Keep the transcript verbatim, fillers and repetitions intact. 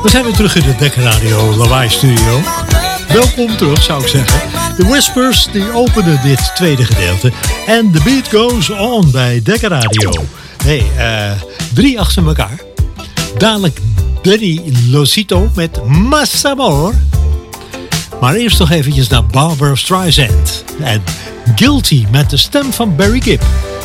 We zijn weer terug in de Dekker Radio Lawaai Studio. Welkom terug, zou ik zeggen. De Whispers die openen dit tweede gedeelte. En the beat goes on bij Dekker Radio. Nee, uh, drie achter elkaar. Dadelijk Danny Losito met Massamor. Maar eerst nog eventjes naar Barbra Streisand. En Guilty met de stem van Barry Gibb.